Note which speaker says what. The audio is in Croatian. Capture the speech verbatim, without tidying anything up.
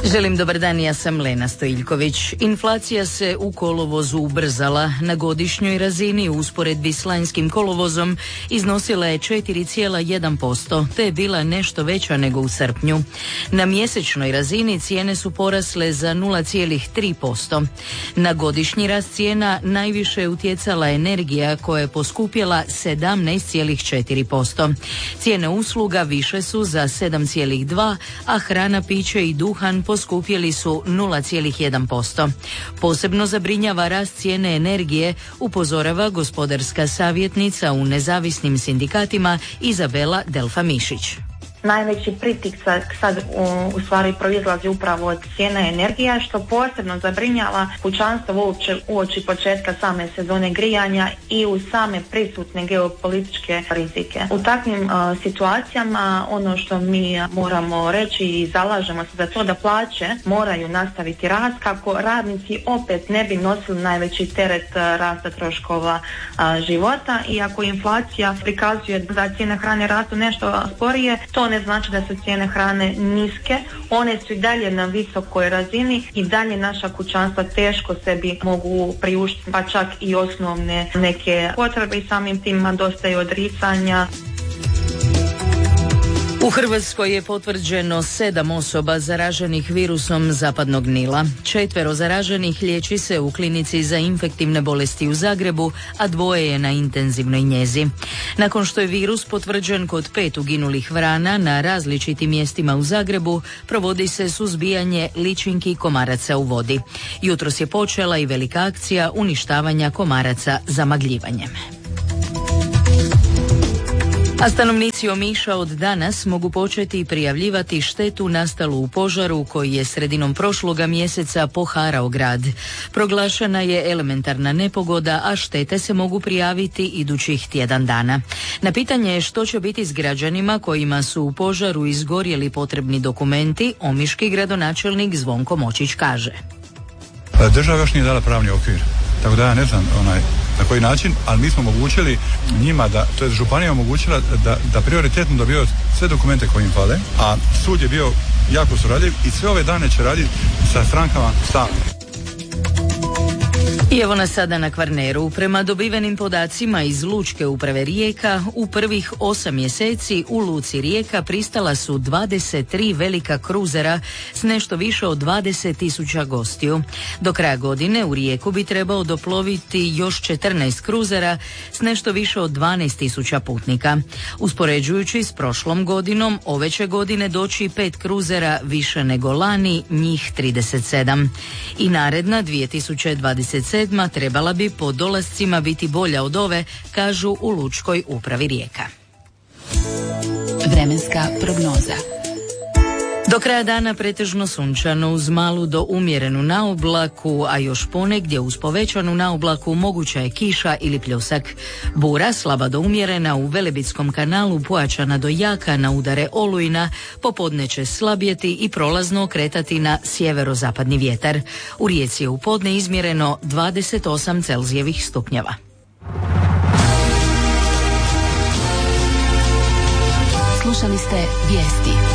Speaker 1: Želim dobar dan, ja sam Lena Stojiljković. Inflacija se u kolovozu ubrzala. Na godišnjoj razini u usporedbi s lanjskim kolovozom iznosila je četiri zarez jedan posto, te je bila nešto veća nego u srpnju. Na mjesečnoj razini cijene su porasle za nula zarez tri posto. Na godišnji rast cijena najviše je utjecala energija koja je poskupjela sedamnaest zarez četiri posto. Cijene usluga više su za sedam zarez dva posto, a hrana, piće i duhan poskupjeli su nula zarez jedan posto. Posebno zabrinjava rast cijene energije, upozorava gospodarska savjetnica u nezavisnim sindikatima Izabela Delfa Mišić.
Speaker 2: Najveći pritisak sad u, u stvari proizlazi upravo od cijene energija, što posebno zabrinjava kućanstvo uopće uoči početka same sezone grijanja i u same prisutne geopolitičke rizike. U takvim uh, situacijama ono što mi moramo reći i zalažemo se za to da plaće moraju nastaviti rast kako radnici opet ne bi nosili najveći teret uh, rasta troškova uh, života. I ako inflacija prikazuje da cijene hrane rastu nešto sporije, to ne znači da su cijene hrane niske, one su i dalje na visokoj razini i dalje naša kućanstva teško sebi mogu priuštiti pa čak i osnovne neke potrebe i samim tim dosta je odricanja.
Speaker 1: U Hrvatskoj je potvrđeno sedam osoba zaraženih virusom zapadnog Nila. Četvero zaraženih liječi se u klinici za infektivne bolesti u Zagrebu, a dvoje je na intenzivnoj njezi. Nakon što je virus potvrđen kod pet uginulih vrana na različitim mjestima u Zagrebu, provodi se suzbijanje ličinki komaraca u vodi. Jutros je počela i velika akcija uništavanja komaraca zamagljivanjem. A stanovnici Omiša od danas mogu početi prijavljivati štetu nastalu u požaru koji je sredinom prošloga mjeseca poharao grad. Proglašena je elementarna nepogoda, a štete se mogu prijaviti idućih tjedan dana. Na pitanje što će biti s građanima kojima su u požaru izgorjeli potrebni dokumenti, omiški gradonačelnik Zvonko Močić kaže.
Speaker 3: Država još nije dala pravni okvir, tako da ja ne znam onaj, na koji način, ali mi smo omogućili njima, da, to je županija omogućila da, da prioritetno dobiju sve dokumente koji im fale, a sud je bio jako suradljiv i sve ove dane će raditi sa strankama stalno.
Speaker 1: I evo nas sada na Kvarneru. Prema dobivenim podacima iz Lučke uprave Rijeka, u prvih osam mjeseci u Luci Rijeka pristala su dvadeset tri velika kruzera s nešto više od dvadeset tisuća gostiju. Do kraja godine u Rijeku bi trebao doploviti još četrnaest kruzera s nešto više od dvanaest tisuća putnika. Uspoređujući s prošlom godinom, ove će godine doći pet kruzera više nego lani, njih trideset sedam. I naredna dvije tisuće dvadeset sedma trebala bi po dolascima biti bolja od ove, kažu u Lučkoj upravi Rijeka.
Speaker 4: Vremenska prognoza.
Speaker 1: Do kraja dana pretežno sunčano uz malu do umjerenu naoblaku, a još ponegdje uz povećanu naoblaku moguća je kiša ili pljusak. Bura slaba do umjerena u Velebitskom kanalu, pojačana do jaka na udare olujna, popodne će slabjeti i prolazno okretati na sjeverozapadni vjetar. U Rijeci je u podne izmjereno dvadeset osam Celzijevih stupnjeva.
Speaker 4: Slušali ste vijesti.